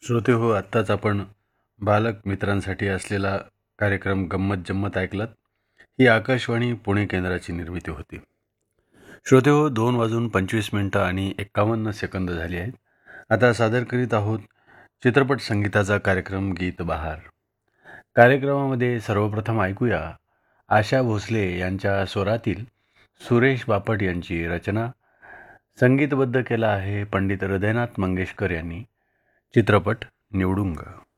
श्रोते हो, आत्ताच आपण बालक मित्रांसाठी असलेला कार्यक्रम गंमत जम्मत ऐकलात. ही आकाशवाणी पुणे केंद्राची निर्मिती होती. श्रोते हो, 2:25 आणि 51 झाली आहेत. आता सादर करीत आहोत चित्रपट संगीताचा कार्यक्रम गीत बहार. कार्यक्रमामध्ये सर्वप्रथम ऐकूया आशा भोसले यांच्या स्वरातील सुरेश बापट यांची रचना. संगीतबद्ध केला आहे पंडित हृदयनाथ मंगेशकर यांनी. चित्रपट निवडुंग.